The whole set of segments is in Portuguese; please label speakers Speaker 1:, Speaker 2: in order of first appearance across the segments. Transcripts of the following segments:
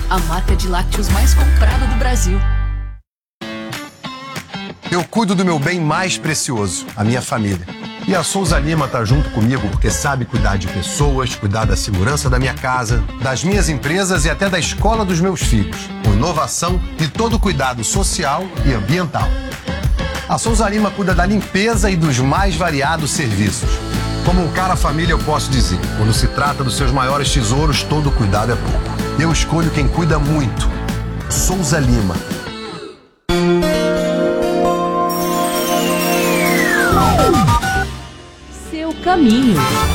Speaker 1: a marca de lácteos mais comprada do Brasil.
Speaker 2: Eu cuido do meu bem mais precioso, a minha família. E a Souza Lima tá junto comigo porque sabe cuidar de pessoas, cuidar da segurança da minha casa, das minhas empresas e até da escola dos meus filhos, com inovação e todo cuidado social e ambiental. A Souza Lima cuida da limpeza e dos mais variados serviços. Como um cara família, eu posso dizer, quando se trata dos seus maiores tesouros, todo cuidado é pouco. Eu escolho quem cuida muito. Souza Lima.
Speaker 3: Seu caminho.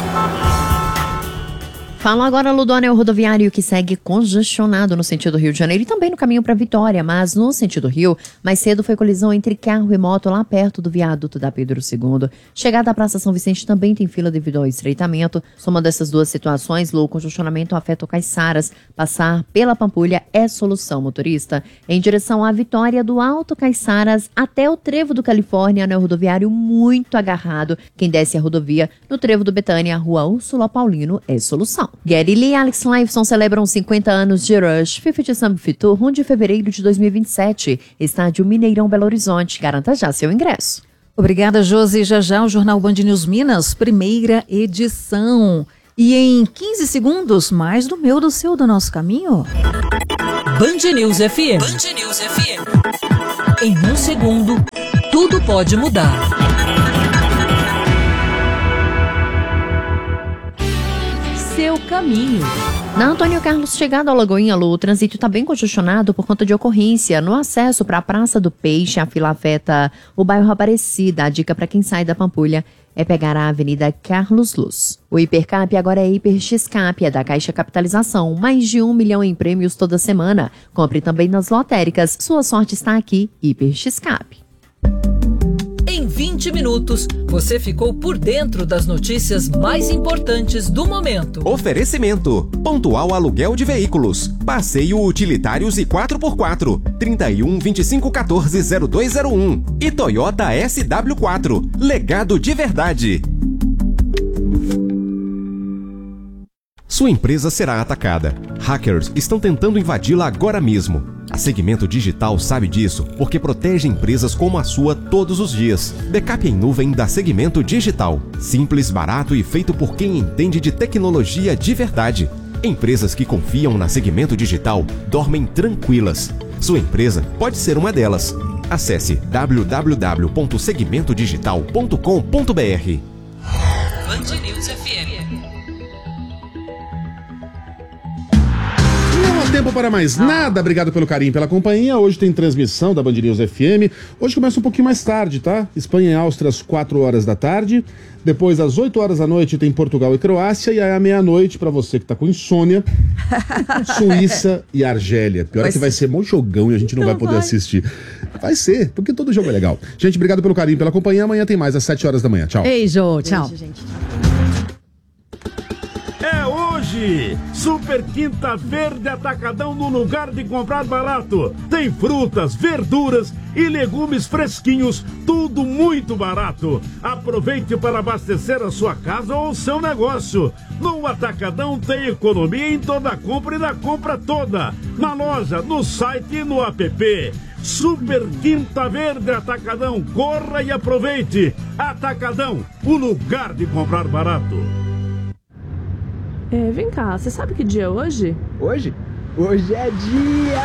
Speaker 3: Fala agora, Ludônia, o rodoviário que segue congestionado no sentido Rio de Janeiro e também no caminho para Vitória, mas no sentido Rio, mais cedo foi colisão entre carro e moto lá perto do viaduto da Pedro II. Chegada à Praça São Vicente também tem fila devido ao estreitamento. Somando essas duas situações, o congestionamento afeta o Caiçaras. Passar pela Pampulha é solução, motorista. Em direção à Vitória, do Alto Caiçaras até o Trevo do Califórnia, no rodoviário muito agarrado. Quem desce a rodovia no Trevo do Betânia, Rua Úrsula Paulino, é solução. Geddy Lee e Alex Lifeson celebram 50 anos de Rush 50 Some Tour, 1 de fevereiro de 2027. Estádio Mineirão, Belo Horizonte. Garanta já seu ingresso.
Speaker 4: Obrigada, Josi. Já já o Jornal Band News Minas, primeira edição. E em 15 segundos, mais do meu, do seu, do nosso caminho.
Speaker 5: Band News FM. Band News FM. Em um segundo, tudo pode mudar.
Speaker 3: Seu caminho. Na Antônio Carlos, chegada ao Lagoinha Lu, o trânsito está bem congestionado por conta de ocorrência. No acesso para a Praça do Peixe, a fila afeta o bairro Aparecida. A dica para quem sai da Pampulha é pegar a Avenida Carlos Luz. O Hipercap agora é Hiper X-Cap, é da Caixa Capitalização. Mais de 1 milhão em prêmios toda semana. Compre também nas lotéricas. Sua sorte está aqui, Hiper X-Cap.
Speaker 5: Em 20 minutos, você ficou por dentro das notícias mais importantes do momento.
Speaker 6: Oferecimento: Pontual Aluguel de Veículos, Passeio Utilitários e 4x4, 31 25 14 0201 e Toyota SW4, legado de verdade. Sua empresa será atacada. Hackers estão tentando invadi-la agora mesmo. A Segmento Digital sabe disso porque protege empresas como a sua todos os dias. Backup em nuvem da Segmento Digital. Simples, barato e feito por quem entende de tecnologia de verdade. Empresas que confiam na Segmento Digital dormem tranquilas. Sua empresa pode ser uma delas. Acesse www.segmentodigital.com.br.
Speaker 5: Band News FM.
Speaker 7: Não há tempo para mais nada. Obrigado pelo carinho, pela companhia. Hoje tem transmissão da Band News FM. Hoje começa um pouquinho mais tarde, tá? Espanha e Áustria às 4 horas da tarde. Depois, às 8 horas da noite, tem Portugal e Croácia. E aí, à meia-noite, pra você que tá com insônia, Suíça e Argélia. Pior é que vai ser mó jogão e a gente não vai poder assistir. Vai ser, porque todo jogo é legal. Gente, obrigado pelo carinho, pela companhia. Amanhã tem mais às 7 horas da manhã. Tchau.
Speaker 4: Beijo, tchau.
Speaker 3: Beijo, gente.
Speaker 8: É hoje! Super Quinta Verde Atacadão no lugar de comprar barato. Tem frutas, verduras e legumes fresquinhos, tudo muito barato. Aproveite para abastecer a sua casa ou o seu negócio. No Atacadão tem economia em toda a compra e na compra toda. Na loja, no site e no app. Super Quinta Verde Atacadão, corra e aproveite. Atacadão, o lugar de comprar barato.
Speaker 9: Vem cá, você sabe que dia é hoje?
Speaker 10: Hoje? Hoje é dia